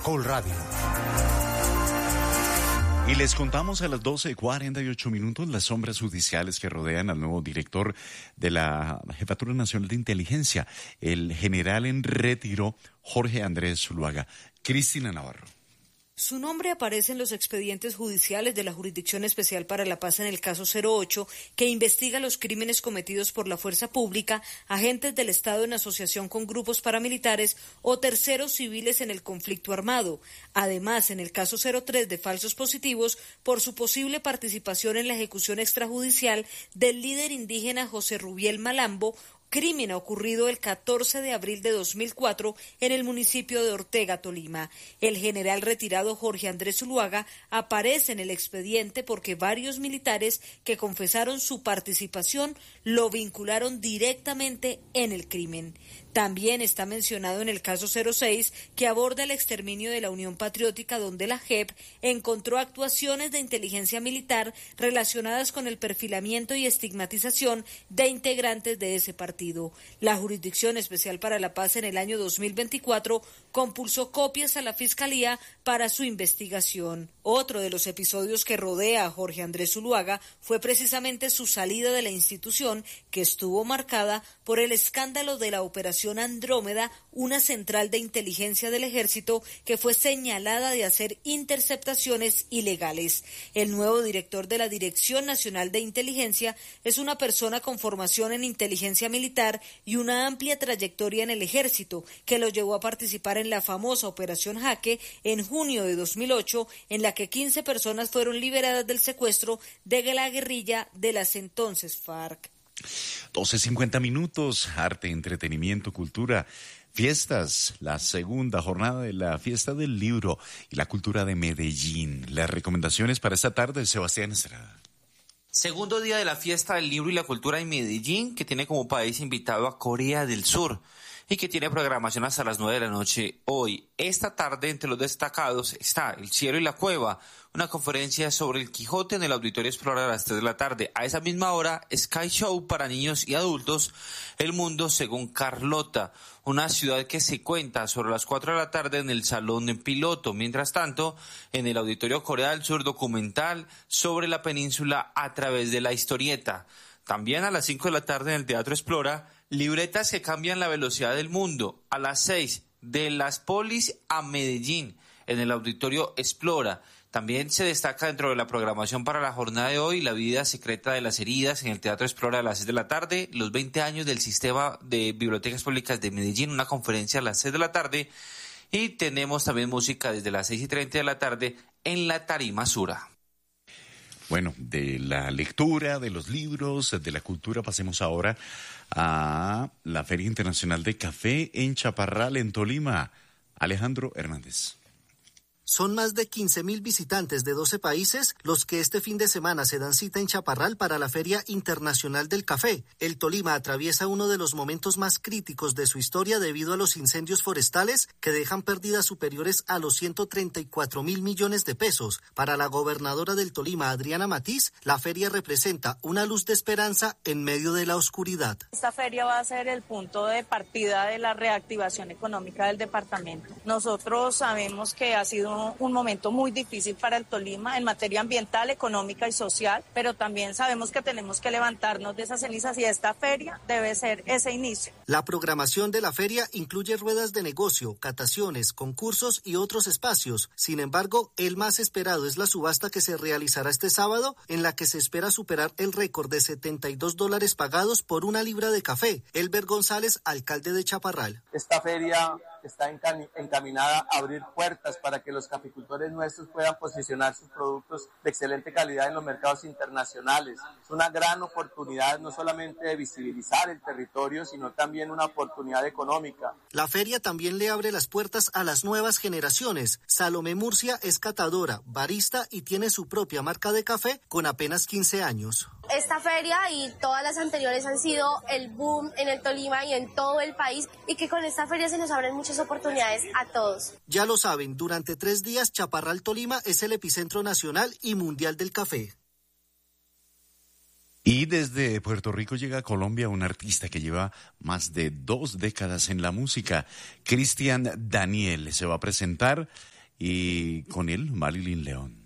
Caracol Radio. Y les contamos a las 12:48 las sombras judiciales que rodean al nuevo director de la Jefatura Nacional de Inteligencia, el general en retiro Jorge Andrés Zuluaga. Cristina Navarro. Su nombre aparece en los expedientes judiciales de la Jurisdicción Especial para la Paz en el caso 08, que investiga los crímenes cometidos por la fuerza pública, agentes del Estado en asociación con grupos paramilitares o terceros civiles en el conflicto armado. Además, en el caso 03 de falsos positivos, por su posible participación en la ejecución extrajudicial del líder indígena José Rubiel Malambo, crimen ocurrido el 14 de abril de 2004 en el municipio de Ortega, Tolima. El general retirado Jorge Andrés Zuluaga aparece en el expediente porque varios militares que confesaron su participación lo vincularon directamente en el crimen. También está mencionado en el caso 06, que aborda el exterminio de la Unión Patriótica, donde la JEP encontró actuaciones de inteligencia militar relacionadas con el perfilamiento y estigmatización de integrantes de ese partido. La Jurisdicción Especial para la Paz en el año 2024 compulsó copias a la Fiscalía para su investigación. Otro de los episodios que rodea a Jorge Andrés Zuluaga fue precisamente su salida de la institución, que estuvo marcada por el escándalo de la Operación Andrómeda, una central de inteligencia del Ejército que fue señalada de hacer interceptaciones ilegales. El nuevo director de la Dirección Nacional de Inteligencia es una persona con formación en inteligencia militar y una amplia trayectoria en el Ejército, que lo llevó a participar en la famosa Operación Jaque en junio de 2008, en la que 15 personas fueron liberadas del secuestro de la guerrilla de las entonces FARC. 12:50, arte, entretenimiento, cultura, fiestas, la segunda jornada de la Fiesta del Libro y la Cultura de Medellín. Las recomendaciones para esta tarde, Sebastián Estrada. Segundo día de la Fiesta del Libro y la Cultura en Medellín, que tiene como país invitado a Corea del Sur y que tiene programación hasta las 9 de la noche hoy. Esta tarde, entre los destacados, está El Cielo y la Cueva, una conferencia sobre el Quijote en el Auditorio Explora a las 3 de la tarde. A esa misma hora, Sky Show para niños y adultos, El Mundo según Carlota, una ciudad que se cuenta sobre las 4 de la tarde en el Salón de Piloto. Mientras tanto, en el Auditorio Corea del Sur, documental sobre la península a través de la historieta. También a las 5 de la tarde en el Teatro Explora, libretas que cambian la velocidad del mundo. A las 6, de Las Polis a Medellín, en el Auditorio Explora. También se destaca dentro de la programación para la jornada de hoy La vida secreta de las heridas en el Teatro Explora a las 6 de la tarde, los 20 años del Sistema de Bibliotecas Públicas de Medellín, una conferencia a las 6 de la tarde, y tenemos también música desde las 6:30 de la tarde en la Tarima Sura. Bueno, de la lectura, de los libros, de la cultura, pasemos ahora a la Feria Internacional de Café en Chaparral, en Tolima. Alejandro Hernández. Son más de 15,000 visitantes de 12 países los que este fin de semana se dan cita en Chaparral para la Feria Internacional del Café. El Tolima atraviesa uno de los momentos más críticos de su historia debido a los incendios forestales que dejan pérdidas superiores a los 134,000 millones de pesos. Para la gobernadora del Tolima, Adriana Matiz, la feria representa una luz de esperanza en medio de la oscuridad. Esta feria va a ser el punto de partida de la reactivación económica del departamento. Nosotros sabemos que ha sido un momento muy difícil para el Tolima en materia ambiental, económica y social, pero también sabemos que tenemos que levantarnos de esas cenizas y esta feria debe ser ese inicio. La programación de la feria incluye ruedas de negocio, cataciones, concursos y otros espacios. Sin embargo, el más esperado es la subasta que se realizará este sábado, en la que se espera superar el récord de $72 pagados por una libra de café. Elber González, alcalde de Chaparral. Esta feria está encaminada a abrir puertas para que los caficultores nuestros puedan posicionar sus productos de excelente calidad en los mercados internacionales. Es una gran oportunidad no solamente de visibilizar el territorio, sino también una oportunidad económica. La feria también le abre las puertas a las nuevas generaciones. Salomé Murcia es catadora, barista y tiene su propia marca de café con apenas 15 años. Esta feria y todas las anteriores han sido el boom en el Tolima y en todo el país, y que con esta feria se nos abren muchas oportunidades a todos. Ya lo saben, durante 3 días Chaparral Tolima es el epicentro nacional y mundial del café. Y desde Puerto Rico llega a Colombia un artista que lleva más de 2 décadas en la música. Cristian Daniel se va a presentar y con él Marilyn León.